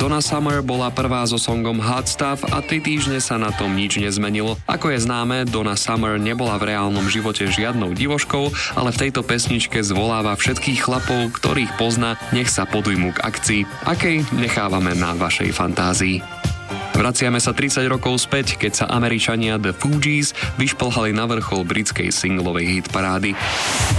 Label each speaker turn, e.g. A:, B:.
A: Donna Summer bola prvá so songom Hot Stuff a 3 týždne sa na tom nič nezmenilo. Ako je známe, Donna Summer nebola v reálnom živote žiadnou divoškou, ale v tejto pesničke zvoláva všetkých chlapov, ktorých pozná, nech sa podujmú k akcii. Akej nechávame na vašej fantázii. Vraciame sa 30 rokov späť, keď sa Američania The Fugees vyšplhali na vrchol britskej singlovej hitparády.